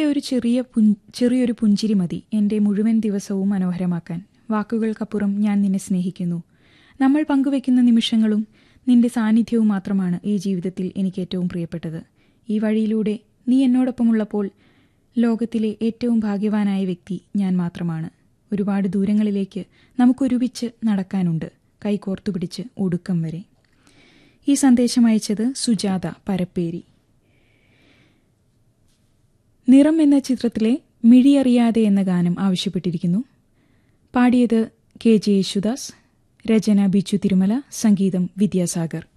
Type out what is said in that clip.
ഒരു ചെറിയൊരു പുഞ്ചിരി മതി എൻ്റെ മുഴുവൻ ദിവസവും മനോഹരമാക്കാൻ. വാക്കുകൾക്കപ്പുറം ഞാൻ നിന്നെ സ്നേഹിക്കുന്നു. നമ്മൾ പങ്കുവെക്കുന്ന നിമിഷങ്ങളും നിന്റെ സാന്നിധ്യവും മാത്രമാണ് ഈ ജീവിതത്തിൽ എനിക്ക് ഏറ്റവും പ്രിയപ്പെട്ടത്. ഈ വഴിയിലൂടെ നീ എന്നോടൊപ്പമുള്ളപ്പോൾ ലോകത്തിലെ ഏറ്റവും ഭാഗ്യവാനായ വ്യക്തി ഞാൻ മാത്രമാണ്. ഒരുപാട് ദൂരങ്ങളിലേക്ക് നമുക്കൊരുമിച്ച് നടക്കാനുണ്ട്, കൈകോർത്തുപിടിച്ച് ഒടുക്കം വരെ. ഈ സന്ദേശം അയച്ചത് സുജാത പരപ്പേരി. നിറം എന്ന ചിത്രത്തിലെ മിഴിയറിയാതെ എന്ന ഗാനം ആവശ്യപ്പെട്ടിരിക്കുന്നു. പാടിയത് KJ യേശുദാസ്, രചന ബിച്ചു തിരുമല, സംഗീതം വിദ്യാസാഗർ.